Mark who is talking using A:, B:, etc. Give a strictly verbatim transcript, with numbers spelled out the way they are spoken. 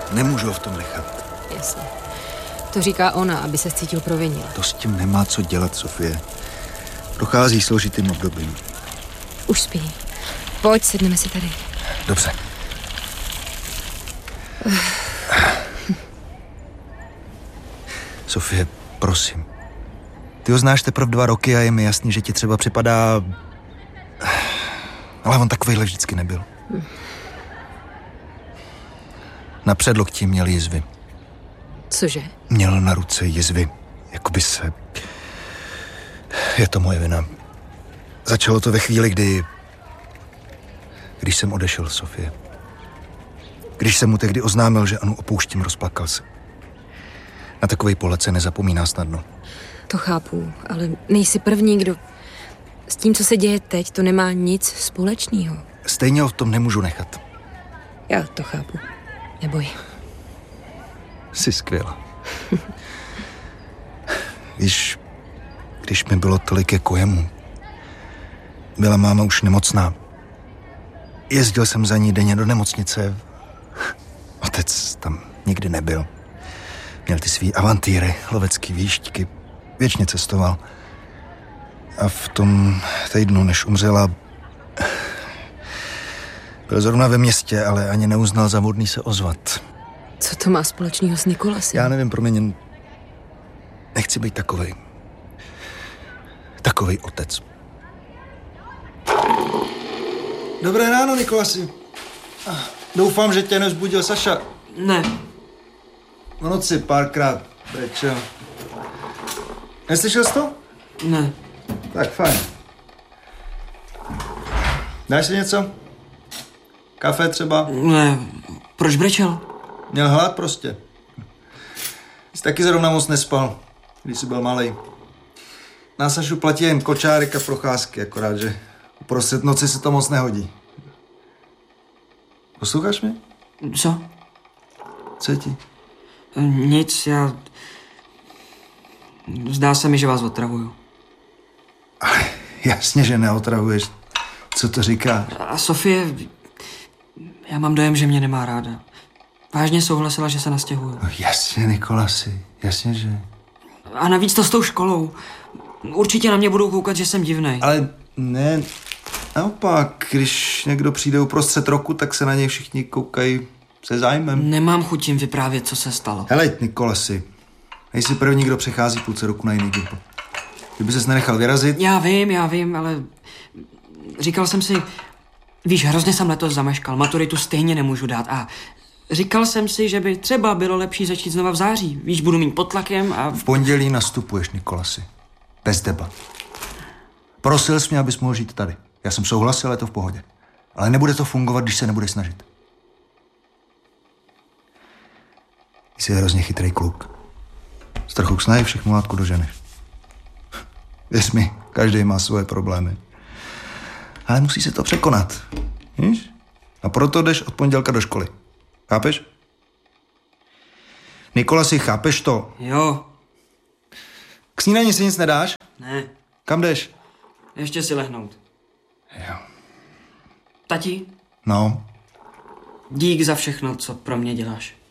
A: Nemůžu ho v tom nechat.
B: Jasně. To říká ona, aby se cítil provinil.
A: To s tím nemá co dělat, Sofie. Prochází složitým obdobím.
B: Už spí. Pojď, sedneme si tady.
A: Dobře. Sofie, prosím. Ty ho znáš teprve dva roky a je mi jasný, že ti třeba připadá... Ale on takovejhle vždycky nebyl. Na předloktí měl jizvy.
B: Cože?
A: Měl na ruce jizvy. Jakoby se... Je to moje vina. Začalo to ve chvíli, kdy... Když jsem odešel, Sofie. Když jsem mu tehdy oznámil, že Anu opouštím, rozplakal se. Na takovej pohled se nezapomíná snadno.
B: To chápu, ale nejsi první, kdo... S tím, co se děje teď, to nemá nic společného.
A: Stejně ho v tom nemůžu nechat.
B: Já to chápu. Neboj.
A: Jsi skvělá. Víš, když mi bylo tolik jako jemu, byla máma už nemocná. Jezdil jsem za ní denně do nemocnice. Otec tam nikdy nebyl. Měl ty svý avantýry, lovecký výšťky. Věčně cestoval. A v tom týdnu, než umřela, byl zrovna ve městě, ale ani neuznal za vhodný se ozvat.
B: Co to má společného s Nikolasem?
A: Já nevím, promiň, nechci být takovej. Takovej otec. Dobré ráno, Nikolasi. Doufám, že tě nevzbudil Saša.
C: Ne.
A: V noci párkrát brečel. Neslyšel jsi to?
C: Ne.
A: Tak fajn. Dáš si něco? Kafe třeba?
C: Ne. Proč brečel?
A: Měl hlad prostě. Jsi taky zrovna moc nespal, když jsi byl malej. Na Sašu platí jen kočárek a procházky, akorát, že uprostřed noci se to moc nehodí. Posloucháš mě?
C: Co?
A: Co je ti?
C: Nic, já... Zdá se mi, že vás otravuju.
A: Ale jasně, že neotravuješ. Co to říkáš?
C: A Sofie... Já mám dojem, že mě nemá ráda. Vážně souhlasila, že se nastěhuju.
A: No jasně, Nikolasi, jasně, že...
C: A navíc to s tou školou. Určitě na mě budou koukat, že jsem divnej.
A: Ale ne, naopak, když někdo přijde uprostřed roku, tak se na něj všichni koukají se zájmem.
C: Nemám chuť jim vyprávět, co se stalo.
A: Hele, Nikolasi, nejsi první, kdo přechází půlce roku na jiný gimpo. Kdyby ses nenechal vyrazit...
C: Já vím, já vím, ale říkal jsem si, víš, hrozně jsem letos zameškal, maturitu stejně nemůžu dát a říkal jsem si, že by třeba bylo lepší začít znova v září. Víš, budu mít pod tlakem a...
A: V pondělí nastupuješ, Nikolasi. Bez debat. Prosil jsi mě, abys mohl žít tady. Já jsem souhlasil, je to v pohodě. Ale nebude to fungovat, když se nebudeš snažit. Jsi hrozně chytrý kluk. S trochu snahy všechnu látku doženeš. Věř mi, každý má svoje problémy. Ale musí se to překonat. Víš? A proto jdeš od pondělka do školy. Chápeš? Nikolasi, chápeš to?
C: Jo.
A: K snídani si nic nedáš?
C: Ne.
A: Kam jdeš?
C: Ještě si lehnout.
A: Jo.
C: Tati,
A: No.
C: dík za všechno, co pro mě děláš.